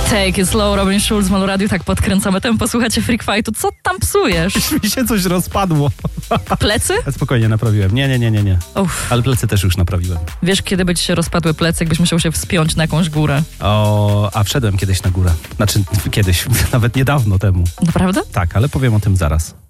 Take it slow, Robin Schulz, Malo Radio, tak podkręcamy tempo, słuchacie Freak Fightu. Co tam psujesz? Mi się coś rozpadło. Plecy? Spokojnie, naprawiłem. Nie. Uff. Ale plecy też już naprawiłem. Wiesz, kiedy by ci się rozpadły plecy, jakbyś musiał się wspiąć na jakąś górę? A wszedłem kiedyś na górę. Znaczy, kiedyś, nawet niedawno temu. Naprawdę? Tak, ale powiem o tym zaraz.